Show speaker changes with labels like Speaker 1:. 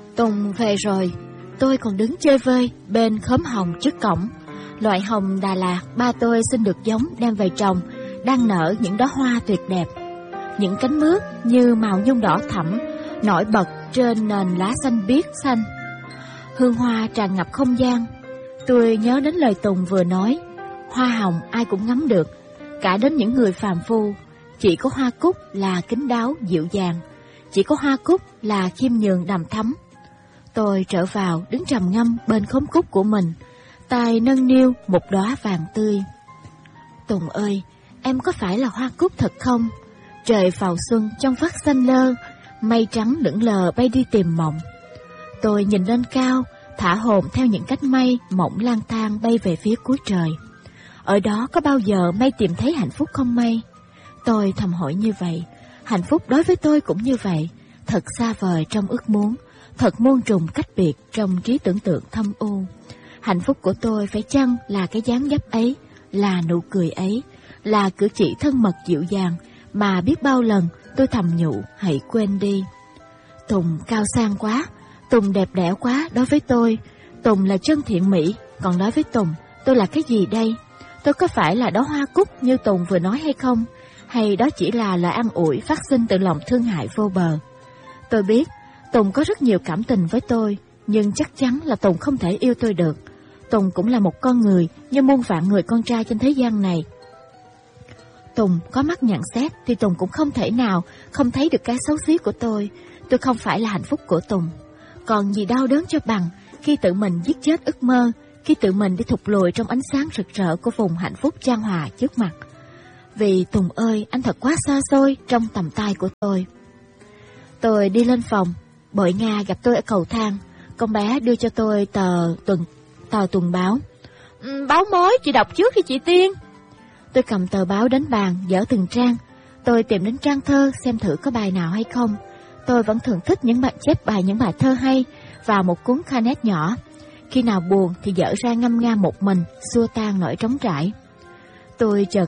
Speaker 1: Tùng về rồi, tôi còn đứng chơi vơi bên khóm hồng trước cổng. Loại hồng Đà Lạt ba tôi xin được giống đem về trồng, đang nở những đóa hoa tuyệt đẹp. Những cánh mướt như màu nhung đỏ thẫm nổi bật trên nền lá xanh biếc xanh. Hương hoa tràn ngập không gian. Tôi nhớ đến lời Tùng vừa nói, hoa hồng ai cũng ngắm được, cả đến những người phàm phu. Chỉ có hoa cúc là kín đáo dịu dàng, chỉ có hoa cúc là khiêm nhường đằm thắm. Tôi trở vào đứng trầm ngâm bên khóm cúc của mình, tay nâng niu một đóa vàng tươi. Tùng ơi, em có phải là hoa cúc thật không? Trời vào xuân trong vắt xanh lơ, mây trắng lững lờ bay đi tìm mộng. Tôi nhìn lên cao, thả hồn theo những cánh mây mỏng lang thang bay về phía cuối trời. Ở đó có bao giờ mây tìm thấy hạnh phúc không mây? Tôi thầm hỏi như vậy. Hạnh phúc đối với tôi cũng như vậy, thật xa vời trong ước muốn, thật muôn trùng cách biệt trong trí tưởng tượng thâm u. Hạnh phúc của tôi phải chăng là cái dáng dấp ấy, là nụ cười ấy, là cử chỉ thân mật dịu dàng mà biết bao lần tôi thầm nhủ hãy quên đi. Tùng cao sang quá, Tùng đẹp đẽ quá đối với tôi. Tùng là chân thiện mỹ, còn đối với Tùng, tôi là cái gì đây? Tôi có phải là đóa hoa cúc như Tùng vừa nói hay không? Hay đó chỉ là lời an ủi phát sinh từ lòng thương hại vô bờ? Tôi biết Tùng có rất nhiều cảm tình với tôi, nhưng chắc chắn là Tùng không thể yêu tôi được. Tùng cũng là một con người như muôn vạn người con trai trên thế gian này. Tùng có mắt nhận xét thì Tùng cũng không thể nào không thấy được cái xấu xí của tôi. Tôi không phải là hạnh phúc của Tùng. Còn gì đau đớn cho bằng khi tự mình giết chết ước mơ, khi tự mình đi thụt lùi trong ánh sáng rực rỡ của vùng hạnh phúc chan hòa trước mặt. Vì Tùng ơi, anh thật quá xa xôi trong tầm tay của tôi. Tôi đi lên phòng, Bội Nga gặp tôi ở cầu thang. Con bé đưa cho tôi tờ tuần báo. Báo mới, chị đọc trước đi chị Tiên. Tôi cầm tờ báo đến bàn, dở từng trang. Tôi tìm đến trang thơ xem thử có bài nào hay không. Tôi vẫn thường thích những bài thơ hay vào một cuốn canet nhỏ. Khi nào buồn thì dở ra ngâm nga một mình, xua tan nỗi trống trải. Tôi chợt